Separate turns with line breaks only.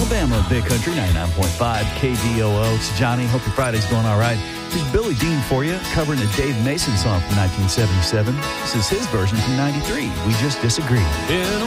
Alabama, Big Country, 99.5 KDOO. It's Johnny. Hope your Friday's going all right. Here's Billy Dean for you, covering a Dave Mason song from 1977. This is his version from 93, We Just Disagree.
In